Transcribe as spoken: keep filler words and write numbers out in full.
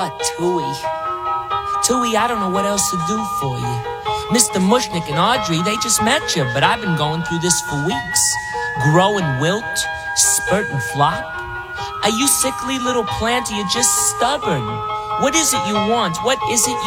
Oh, Tui. Tui, I don't know what else to do for you. Mister Mushnick and Audrey, they just met you, but I've been going through this for weeks. Grow and wilt, spurt and flop. Are you sickly little plant or you just stubborn? What is it you want? What is it